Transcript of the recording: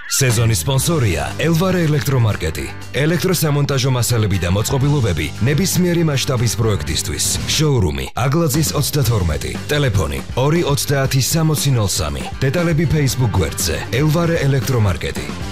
სეზონის სპონსორია ელვარე ელექტრომარკეტი. ელექტროსამონტაჟო მასალები და მოწყობილობები ნებისმიერი მასშტაბის პროექტისთვის. შოურუმი აგლაძის 32. ტელეფონი 290 6003. დეტალები Facebook გვერდზე ელვარე ელექტრომარკეტი.